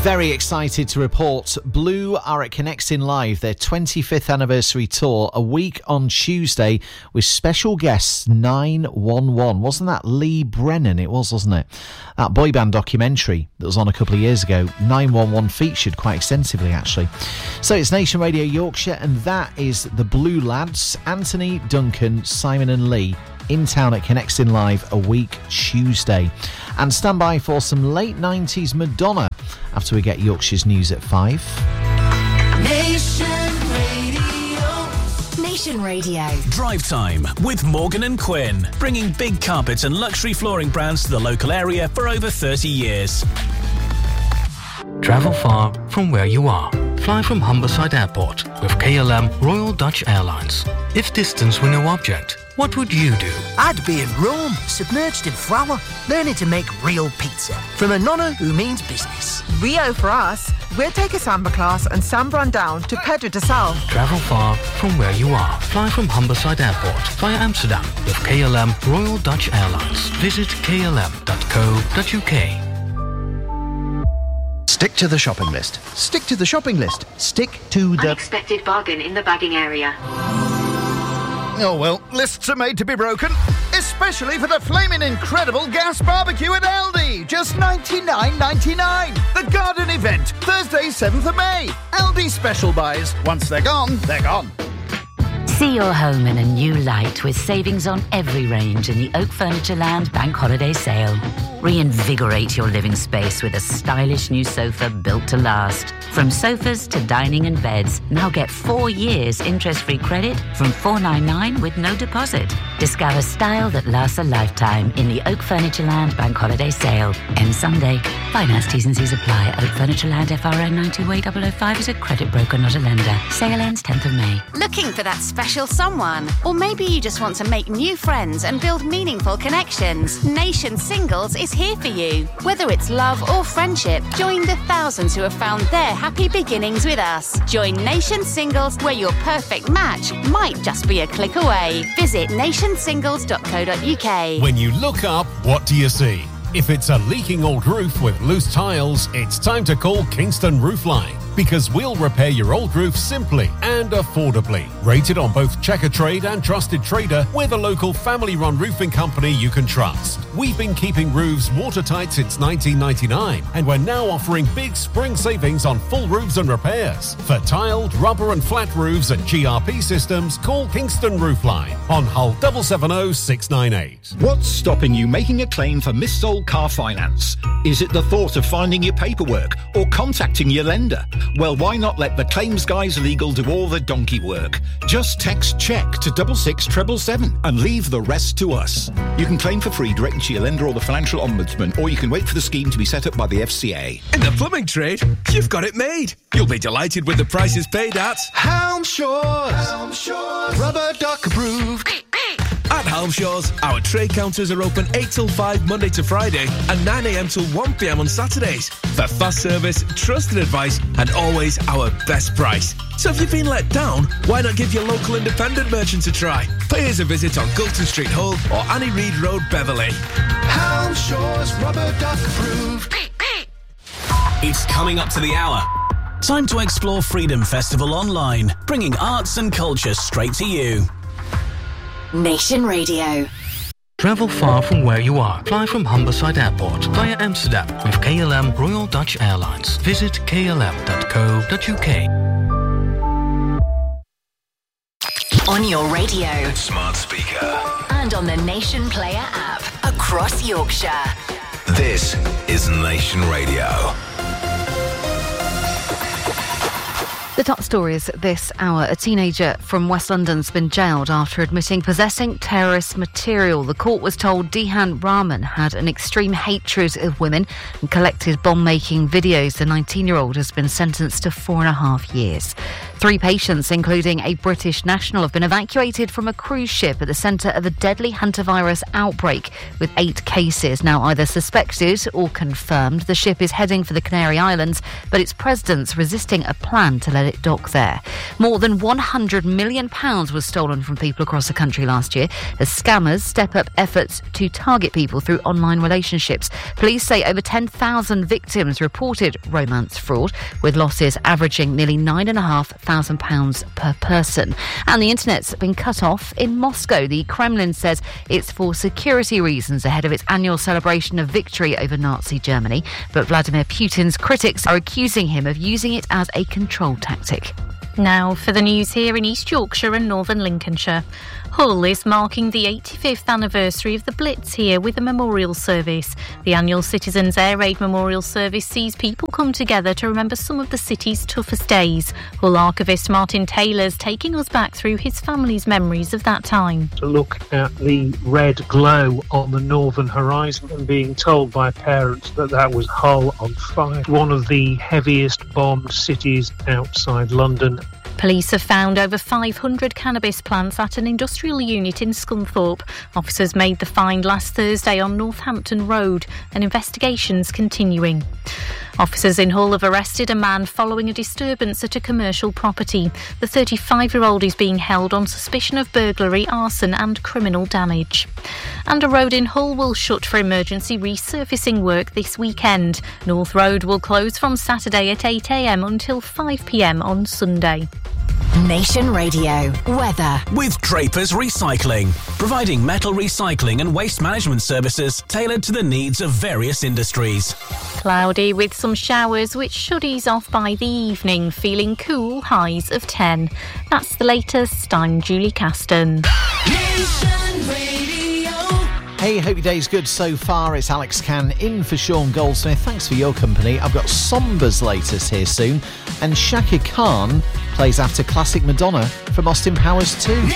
Very excited to report Blue are at Connecting Live, their 25th anniversary tour, a week on Tuesday with special guests 911. Wasn't that Lee Brennan? It was, wasn't it? That boy band documentary that was on a couple of years ago, 911 featured quite extensively, actually. So it's Nation Radio Yorkshire, and that is the Blue Lads, Anthony, Duncan, Simon and Lee, in town at Connecting Live a week Tuesday. And stand by for some late 90s Madonna after we get Yorkshire's news at 5. Nation Radio. Nation Radio. Drive Time with Morgan and Quinn, bringing big carpets and luxury flooring brands to the local area for over 30 years. Travel far from where you are. Fly from Humberside Airport with KLM Royal Dutch Airlines. If distance were no object, what would you do? I'd be in Rome, submerged in flour, learning to make real pizza from a nonna who means business. Rio for us. We'll take a samba class and samba down to Pedro de Sal. Travel far from where you are. Fly from Humberside Airport via Amsterdam with KLM Royal Dutch Airlines. Visit klm.co.uk. Stick to the shopping list. Stick to the shopping list. Stick to the... Unexpected bargain in the bagging area. Oh, well, lists are made to be broken. Especially for the flaming incredible gas barbecue at Aldi. Just $99.99. The garden event, Thursday, 7th of May. Aldi special buys. Once they're gone, they're gone. See your home in a new light with savings on every range in the Oak Furnitureland Bank Holiday Sale. Reinvigorate your living space with a stylish new sofa built to last. From sofas to dining and beds, now get 4 years interest-free credit from $499 with no deposit. Discover style that lasts a lifetime in the Oak Furnitureland Bank Holiday Sale. Ends Sunday. Finance T's and C's apply. Oak Furnitureland FRN 92805 is a credit broker, not a lender. Sale ends 10th of May. Looking for that special someone? Or maybe you just want to make new friends and build meaningful connections. Nation Singles is here for you. Whether it's love or friendship, join the thousands who have found their happy beginnings with us. Join Nation Singles, where your perfect match might just be a click away. Visit nationsingles.co.uk. When you look up, what do you see? If it's a leaking old roof with loose tiles, it's time to call Kingston Roofline, because we'll repair your old roof simply and affordably. Rated on both Checker Trade and Trusted Trader, we're the local family-run roofing company you can trust. We've been keeping roofs watertight since 1999, and we're now offering big spring savings on full roofs and repairs. For tiled, rubber and flat roofs and GRP systems, call Kingston Roofline on Hull 770-698. What's stopping you making a claim for missold car finance? Is it the thought of finding your paperwork or contacting your lender? Well, why not let the Claims Guys Legal do all the donkey work? Just text CHECK to 66777 and leave the rest to us. You can claim for free directly to your lender or the Financial Ombudsman, or you can wait for the scheme to be set up by the FCA. In the plumbing trade, you've got it made. You'll be delighted with the prices paid at Helm Shores. Rubber duck approved. At Halmshaws, our trade counters are open 8 till 5 Monday to Friday and 9 a.m. till 1 p.m. on Saturdays. For fast service, trusted advice, and always our best price. So if you've been let down, why not give your local independent merchants a try? Pay us a visit on Gulton Street, Hull, or Annie Reid Road, Beverley. Halmshaws, rubber duck approved. It's coming up to the hour. Time to explore Freedom Festival online, bringing arts and culture straight to you. Nation Radio. Travel far from where you are. Fly from Humberside Airport via Amsterdam with KLM Royal Dutch Airlines. Visit klm.co.uk. On your radio, Smart speaker. and on the Nation Player app across Yorkshire. This is Nation Radio. The top stories this hour. A teenager from West London's been jailed after admitting possessing terrorist material. The court was told Dehan Rahman had an extreme hatred of women and collected bomb-making videos. The 19-year-old has been sentenced to 4.5 years. 3 patients, including a British national, have been evacuated from a cruise ship at the centre of a deadly hantavirus outbreak, with 8 cases now either suspected or confirmed. The ship is heading for the Canary Islands, but its president's resisting a plan to let Purley Dock there. More than £100 million was stolen from people across the country last year as scammers step up efforts to target people through online relationships. Police say over 10,000 victims reported romance fraud, with losses averaging nearly £9,500 per person. And the internet's been cut off in Moscow. The Kremlin says it's for security reasons ahead of its annual celebration of victory over Nazi Germany. But Vladimir Putin's critics are accusing him of using it as a control tactic. Now for the news here in East Yorkshire and Northern Lincolnshire. Hull is marking the 85th anniversary of the Blitz here with a memorial service. The annual Citizens Air Raid Memorial Service sees people come together to remember some of the city's toughest days. Hull archivist Martin Taylor's taking us back through his family's memories of that time. To look at the red glow on the northern horizon and being told by parents that was Hull on fire, one of the heaviest bombed cities outside London. Police have found over 500 cannabis plants at an industrial unit in Scunthorpe. Officers made the find last Thursday on Northampton Road, and investigations continuing. Officers in Hull have arrested a man following a disturbance at a commercial property. The 35-year-old is being held on suspicion of burglary, arson and criminal damage. And a road in Hull will shut for emergency resurfacing work this weekend. North Road will close from Saturday at 8 a.m. until 5 p.m. on Sunday. Nation Radio weather with Drapers Recycling, providing metal recycling and waste management services tailored to the needs of various industries. Cloudy with some showers which should ease off by the evening, feeling cool, highs of 10. That's the latest. I'm Julie Caston. Nation Radio. Hey, hope your day's good so far. It's Alex Cann in for Sean Goldsmith. Thanks for your company. I've got Somber's latest here soon, and Shaka Khan plays after classic Madonna from Austin Powers 2.